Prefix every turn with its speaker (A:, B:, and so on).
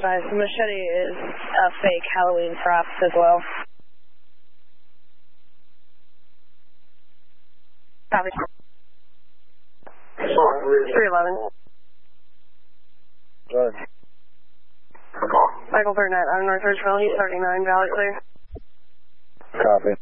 A: Guys, the machete is a fake Halloween prop as well. Copy. 311.
B: Go ahead.
A: Michael Burnett, out of North Ridgeville, he's 39, valid clear.
B: Copy.